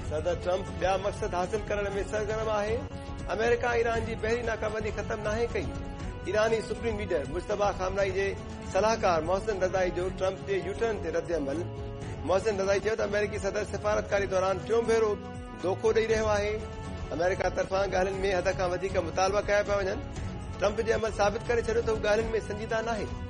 सदर ट्रंप ॿिया मक़सद हासिल करण में सरगर्म आहे। अमेरिका ईरान जी पहिरीं नाकाबंदी ख़त्म नाहे कई। ईरानी सुप्रीम लीडर मुश्तबा खामनाई जे सलाहकार मोहसिन रज़ाई जो ट्रंप जे यूटर्न ते रद्दअमल। मोहसिन रज़ाई चयो त अमेरिकी सदर सिफ़ारतकारी दौरान टियों भेरो धोखो ॾेई रहियो आहे। अमेरिका तरफ़ां ॻाल्हियुनि में हद खां वधीक मुतालबा कया पिया वञनि। ट्रंप जे अमल साबित करे छॾियो त हू ॻाल्हियुनि में संजीदा नाहे।